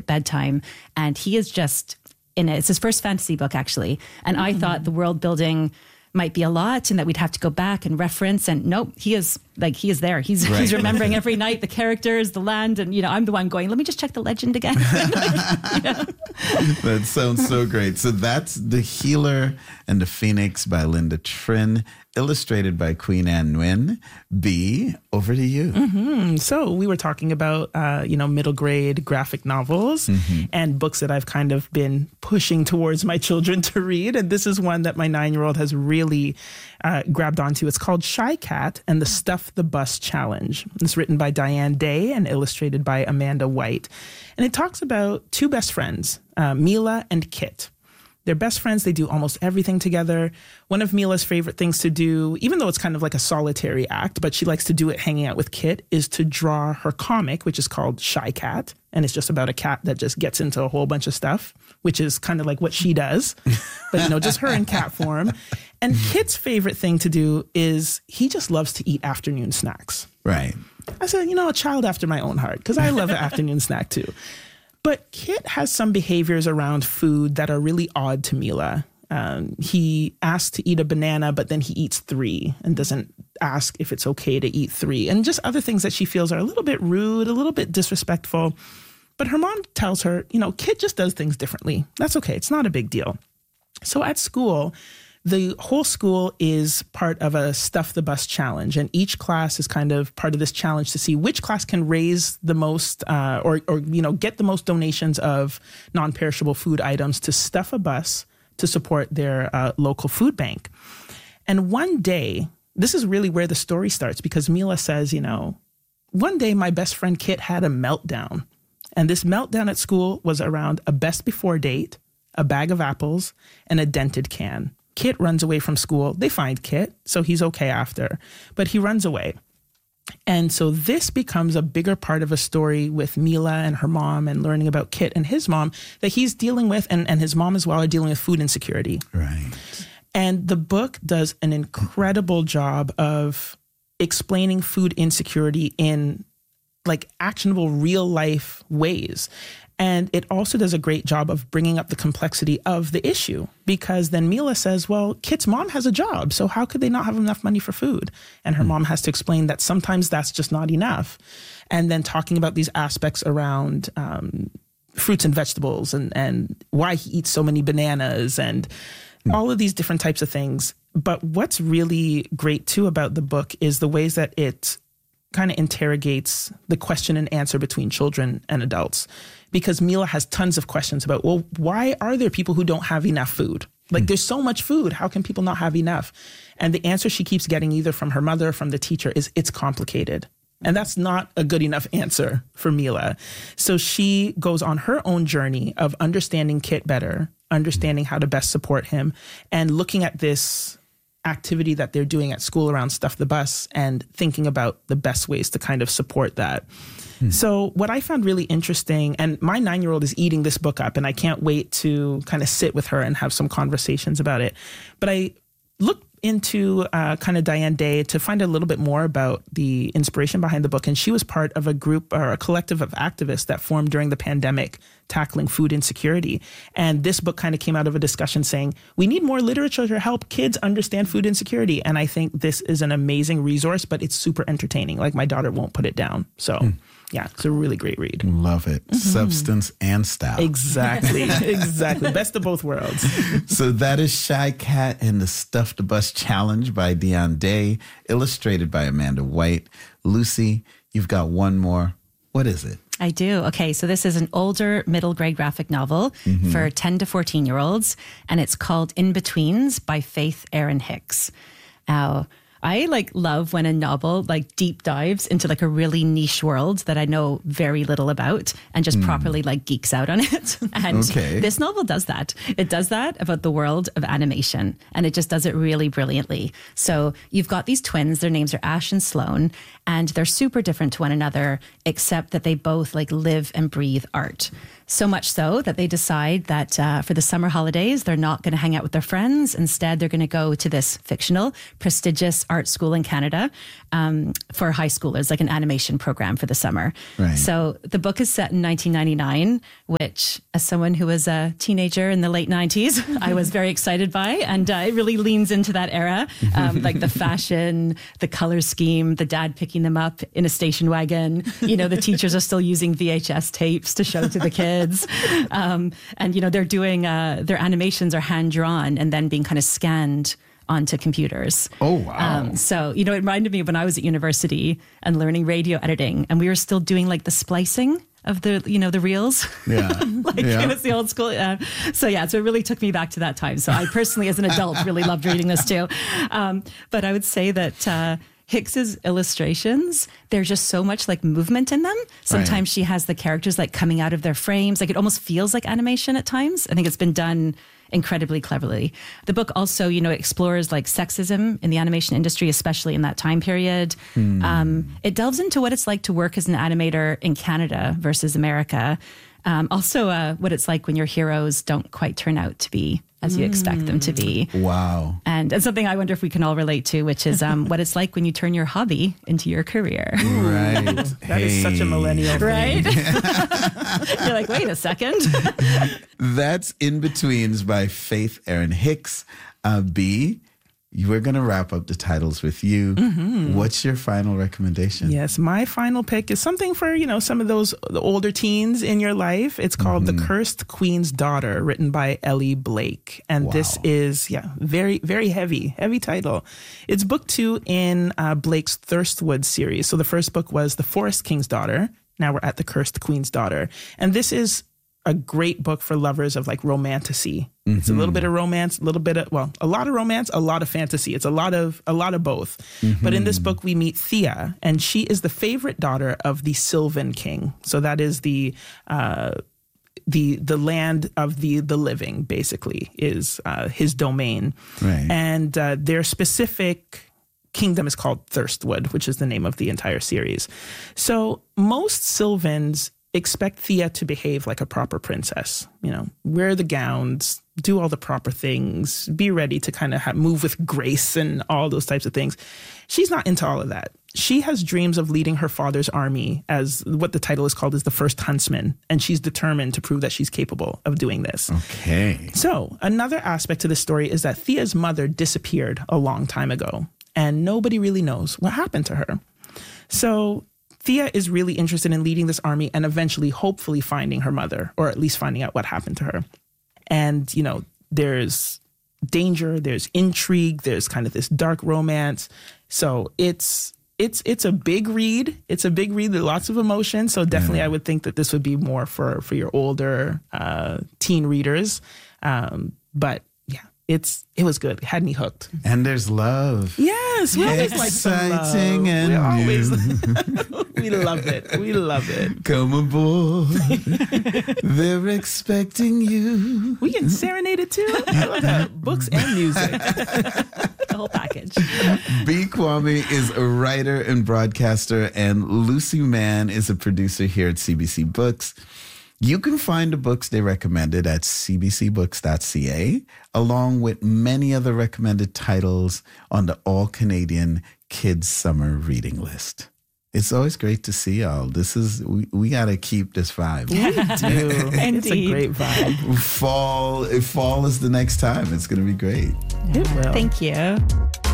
bedtime. And he is just in it. It's his first fantasy book, actually. And I thought the world building might be a lot and that we'd have to go back and reference. And nope, he is there. He's remembering every night the characters, the land. And, I'm the one going, let me just check the legend again. That sounds so great. So that's The Healer and the Phoenix by Linda Trin, illustrated by Queen Anne Nguyen. B, over to you. So we were talking about, middle grade graphic novels and books that I've kind of been pushing towards my children to read. And this is one that my 9-year-old has really grabbed onto. It's called Shy Cat and the Stuff the Bus Challenge. It's written by Diane Day and illustrated by Amanda White. And it talks about two best friends, Mila and Kit. They're best friends. They do almost everything together. One of Mila's favorite things to do, even though it's kind of like a solitary act, but she likes to do it hanging out with Kit, is to draw her comic, which is called Shy Cat. And it's just about a cat that just gets into a whole bunch of stuff, which is kind of like what she does, but, just her in cat form. And Kit's favorite thing to do is he just loves to eat afternoon snacks. Right. I said, a child after my own heart, because I love an afternoon snack too. But Kit has some behaviors around food that are really odd to Mila. He asks to eat a banana, but then he eats 3 and doesn't ask if it's okay to eat 3. And just other things that she feels are a little bit rude, a little bit disrespectful. But her mom tells her, Kit just does things differently. That's okay. It's not a big deal. So at school, the whole school is part of a Stuff the Bus challenge, and each class is kind of part of this challenge to see which class can raise the most or get the most donations of non-perishable food items to stuff a bus to support their local food bank. And one day, this is really where the story starts, because Mila says, one day my best friend Kit had a meltdown. And this meltdown at school was around a best before date, a bag of apples, and a dented can. Kit runs away from school. They find Kit, so he's okay after, but he runs away. And so this becomes a bigger part of a story with Mila and her mom, and learning about Kit and his mom that he's dealing with, and his mom as well, are dealing with food insecurity. Right. And the book does an incredible job of explaining food insecurity in actionable real life ways. And it also does a great job of bringing up the complexity of the issue, because then Mila says, well, Kit's mom has a job, so how could they not have enough money for food? And her mom has to explain that sometimes that's just not enough. And then talking about these aspects around fruits and vegetables and why he eats so many bananas and all of these different types of things. But what's really great too about the book is the ways that it kind of interrogates the question and answer between children and adults. Because Mila has tons of questions about, well, why are there people who don't have enough food? There's so much food. How can people not have enough? And the answer she keeps getting either from her mother or from the teacher is, it's complicated. And that's not a good enough answer for Mila. So she goes on her own journey of understanding Kit better, understanding how to best support him, and looking at this activity that they're doing at school around Stuff the Bus and thinking about the best ways to kind of support that. So what I found really interesting, and my 9-year-old is eating this book up, and I can't wait to kind of sit with her and have some conversations about it. But I looked into kind of Diane Day to find a little bit more about the inspiration behind the book. And she was part of a group or a collective of activists that formed during the pandemic tackling food insecurity. And this book kind of came out of a discussion saying, we need more literature to help kids understand food insecurity. And I think this is an amazing resource, but it's super entertaining. My daughter won't put it down. So yeah, it's a really great read. Love it. Substance and style. Exactly. Exactly. Best of both worlds. So that is Shy Cat and the Stuff the Bus Challenge by Diane Day, illustrated by Amanda White. Lucy, you've got one more. What is it? I do. Okay, so this is an older middle grade graphic novel for 10 to 14-year-olds, and it's called In Betweens by Faith Erin Hicks. Now, I love when a novel deep dives into a really niche world that I know very little about and just properly geeks out on it. And this novel does that. It does that about the world of animation, and it just does it really brilliantly. So you've got these twins, their names are Ash and Sloan, and they're super different to one another, except that they both live and breathe art. So much so that they decide that for the summer holidays, they're not going to hang out with their friends. Instead, they're going to go to this fictional, prestigious art school in Canada for high schoolers, an animation program for the summer. Right. So the book is set in 1999, which, as someone who was a teenager in the late 90s, I was very excited by. And it really leans into that era, like the fashion, the color scheme, the dad picking them up in a station wagon. The teachers are still using VHS tapes to show to the kids. And, they're doing, their animations are hand drawn and then being kind of scanned onto computers. Oh, wow. So, it reminded me of when I was at university and learning radio editing, and we were still doing like the splicing of the, the reels. Yeah. It's the old school. So it really took me back to that time. So I personally, as an adult, really loved reading this too. But I would say that Hicks's illustrations, there's just so much like movement in them. Sometimes she has the characters like coming out of their frames. Like it almost feels like animation at times. I think it's been done incredibly cleverly. The book also, explores like sexism in the animation industry, especially in that time period. It delves into what it's like to work as an animator in Canada versus America. Also, what it's like when your heroes don't quite turn out to be as you expect them to be. Wow. And something I wonder if we can all relate to, which is what it's like when you turn your hobby into your career. Right. That is such a millennial thing. Right? You're like, wait a second. That's In-Betweens by Faith Erin Hicks. B, we're going to wrap up the titles with you. What's your final recommendation? Yes, my final pick is something for, some of those older teens in your life. It's called The Cursed Queen's Daughter, written by Ellie Blake. And this is, very, very heavy title. It's book 2 in Blake's Thirstwood series. So the first book was The Forest King's Daughter. Now we're at The Cursed Queen's Daughter. And this is a great book for lovers of like romantasy. It's a little bit of romance, a lot of romance, a lot of fantasy. It's a lot of both. But in this book, we meet Thea, and she is the favorite daughter of the Sylvan King. So that is the land of the living, basically, is his domain. Right. And their specific kingdom is called Thirstwood, which is the name of the entire series. So most Sylvans expect Thea to behave like a proper princess, wear the gowns, do all the proper things, be ready to kind of move with grace and all those types of things. She's not into all of that. She has dreams of leading her father's army, as what the title is called, is the first huntsman. And she's determined to prove that she's capable of doing this. Okay. So another aspect to this story is that Thea's mother disappeared a long time ago, and nobody really knows what happened to her. So Thea is really interested in leading this army and eventually, hopefully, finding her mother, or at least finding out what happened to her. And, there's danger, there's intrigue, there's kind of this dark romance. So it's a big read. It's a big read with lots of emotion. So definitely I would think that this would be more for your older teen readers. But it was good. It had me hooked. And there's love. Yes, we always like some love. Exciting and we love it. We love it. Come aboard. They're expecting you. We can serenade it too. I love that. Books and music. The whole package. B. Kwame is a writer and broadcaster, and Lucy Mann is a producer here at CBC Books. You can find the books they recommended at cbcbooks.ca, along with many other recommended titles on the All-Canadian Kids Summer Reading List. It's always great to see y'all. We got to keep this vibe. We do. It's a great vibe. Fall is the next time. It's going to be great. It will. Thank you.